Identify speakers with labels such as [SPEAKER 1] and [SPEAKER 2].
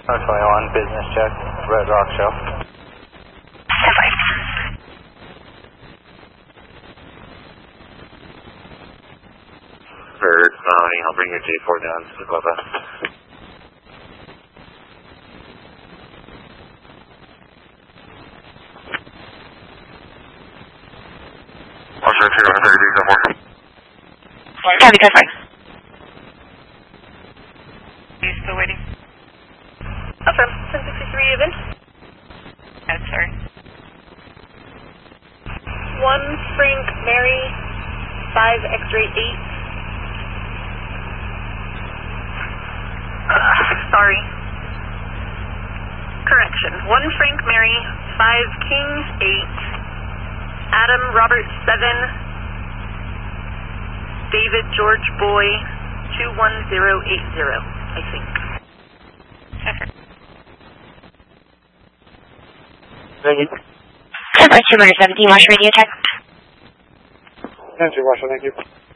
[SPEAKER 1] 21, business check, Red Rock Show.
[SPEAKER 2] Bird, I'll bring your J4 down to the Glova.
[SPEAKER 3] Copy, code 5. Are you still waiting?
[SPEAKER 4] Affirm, 1063 even.
[SPEAKER 3] Sorry.
[SPEAKER 4] 1 Frank Mary, 5 X-ray 8. Sorry. Correction. 1 Frank Mary, 5 King 8. Adam Robert 7. David George Boy, 21080, I think.
[SPEAKER 2] Thank you.
[SPEAKER 3] 217, watch radio check.
[SPEAKER 2] 10-2, Russia, thank you.